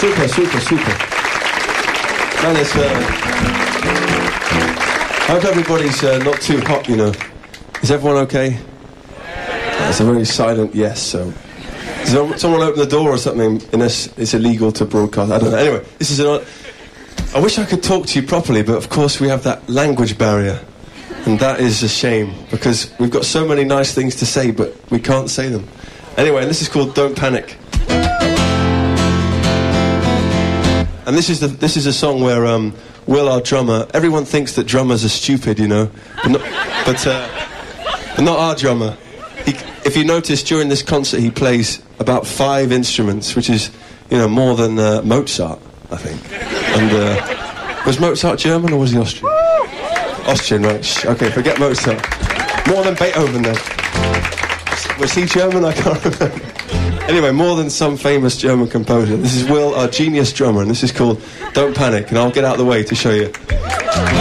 Super, super, super. Man, it's, I hope everybody's not too hot, you know. Is everyone okay? That's a very silent yes, so... Someone open the door or something, unless it's illegal to broadcast. I don't know. Anyway, this is I wish I could talk to you properly, but of course we have that language barrier. And that is a shame, because we've got so many nice things to say, but we can't say them. Anyway, this is called Don't Panic. And this is a song where Will, our drummer, everyone thinks that drummers are stupid, you know, but not our drummer. If you notice, during this concert he plays about 5 instruments, which is, you know, more than Mozart, I think. And was Mozart German or was he Austrian? Austrian, right? Okay, forget Mozart. More than Beethoven then. Was he German? I can't remember. Anyway, more than some famous German composer. This is Will, our genius drummer, and this is called Don't Panic, and I'll get out of the way to show you.